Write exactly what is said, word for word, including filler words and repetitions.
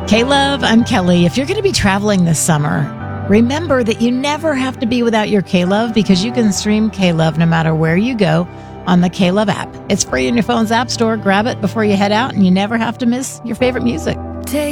K-Love, I'm Kelly. If you're going to be traveling this summer, remember that you never have to be without your K-Love because you can stream K-Love no matter where you go on the K-Love app. It's free in your phone's app store. Grab it before you head out and you never have to miss your favorite music.